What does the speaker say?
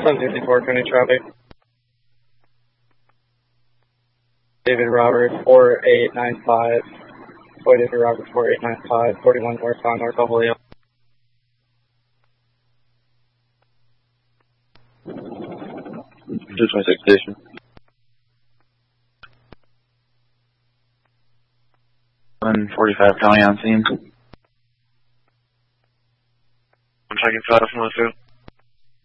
1054, County traffic. David Roberts, 4895. Boy, David Roberts, 4895, 41 northbound, North Holyoke. Just 26 station. And 45 County on scene. I'm checking 5 from 2.